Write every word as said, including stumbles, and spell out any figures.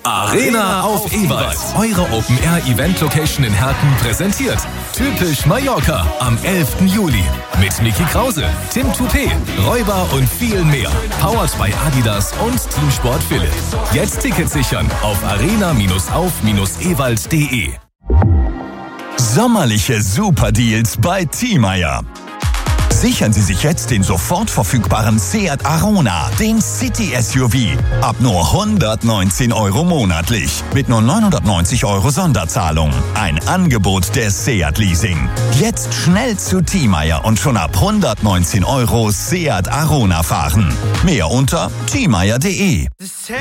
Arena auf Ewald. Eure Open-Air-Event-Location in Herten präsentiert Typisch Mallorca am elften Juli. Mit Niki Krause, Tim Toupé, Räuber und viel mehr. Powered by Adidas und Teamsport Philipp. Jetzt Tickets sichern auf arena auf ewald punkt de. Sommerliche Superdeals bei Thiemeyer. Sichern Sie sich jetzt den sofort verfügbaren Seat Arona, den City-S U V. Ab nur hundertneunzehn Euro monatlich. Mit nur neunhundertneunzig Euro Sonderzahlung. Ein Angebot der Seat Leasing. Jetzt schnell zu Thiemeyer und schon ab hundertneunzehn Euro Seat Arona fahren. Mehr unter thiemeyer punkt de.